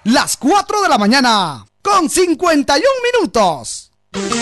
las 4 de la mañana, con 51 minutos.